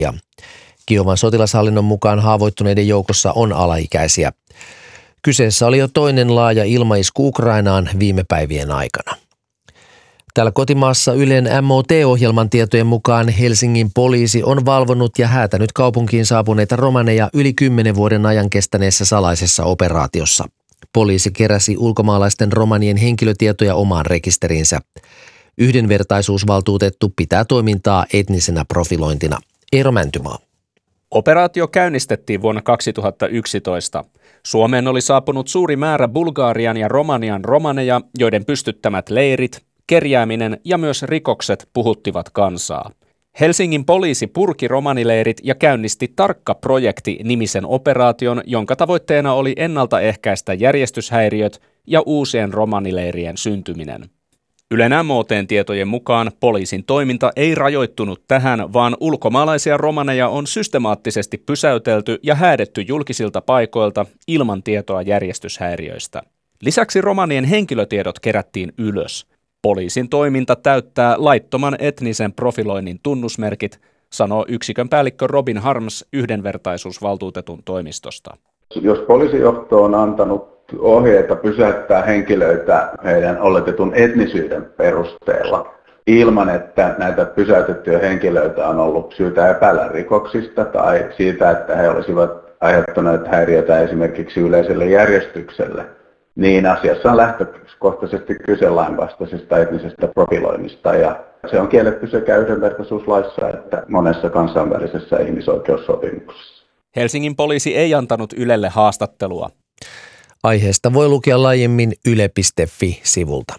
Ja Kiovan sotilashallinnon mukaan haavoittuneiden joukossa on alaikäisiä. Kyseessä oli jo toinen laaja ilmaisku Ukrainaan viime päivien aikana. Täällä kotimaassa Ylen MOT-ohjelman tietojen mukaan Helsingin poliisi on valvonut ja häätänyt kaupunkiin saapuneita romaneja yli 10 vuoden ajan kestäneessä salaisessa operaatiossa. Poliisi keräsi ulkomaalaisten romanien henkilötietoja omaan rekisteriinsä. Yhdenvertaisuusvaltuutettu pitää toimintaa etnisenä profilointina. Eero Mäntymaa. Operaatio käynnistettiin vuonna 2011. Suomeen oli saapunut suuri määrä Bulgarian ja Romanian romaneja, joiden pystyttämät leirit, kerjääminen ja myös rikokset puhuttivat kansaa. Helsingin poliisi purki romanileirit ja käynnisti Tarkka-projekti-nimisen operaation, jonka tavoitteena oli ennaltaehkäistä järjestyshäiriöt ja uusien romanileirien syntyminen. Ylen MOT:n tietojen mukaan poliisin toiminta ei rajoittunut tähän, vaan ulkomaalaisia romaneja on systemaattisesti pysäytelty ja häädetty julkisilta paikoilta ilman tietoa järjestyshäiriöistä. Lisäksi romanien henkilötiedot kerättiin ylös. Poliisin toiminta täyttää laittoman etnisen profiloinnin tunnusmerkit, sanoo yksikön päällikkö Robin Harms yhdenvertaisuusvaltuutetun toimistosta. Jos poliisijohto on antanut ohjeita pysäyttää henkilöitä heidän oletetun etnisyyden perusteella ilman, että näitä pysäytettyjä henkilöitä on ollut syytä epäillä rikoksista tai siitä, että he olisivat aiheuttaneet häiriötä esimerkiksi yleiselle järjestykselle, niin asiassa on lähtökohtaisesti kyse lainvastaisesta etnisestä profiloinnista ja se on kielletty sekä yhdenvertaisuuslaissa että monessa kansainvälisessä ihmisoikeussopimuksessa. Helsingin poliisi ei antanut Ylelle haastattelua. Aiheesta voi lukea laajemmin yle.fi-sivulta.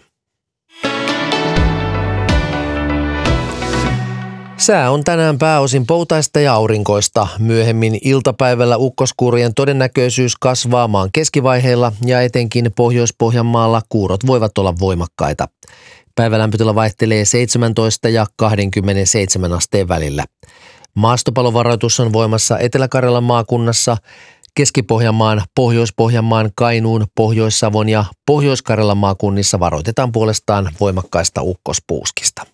Sää on tänään pääosin poutaista ja aurinkoista. Myöhemmin iltapäivällä ukkoskuurien todennäköisyys kasvaa maan keskivaiheilla ja etenkin Pohjois-Pohjanmaalla kuurot voivat olla voimakkaita. Päivälämpötila vaihtelee 17 ja 27 asteen välillä. Maastopalovaroitus on voimassa Etelä-Karjalan maakunnassa, Keski-Pohjanmaan, Pohjois-Pohjanmaan, Kainuun, Pohjois-Savon ja Pohjois-Karjalan maakunnissa varoitetaan puolestaan voimakkaista ukkospuuskista.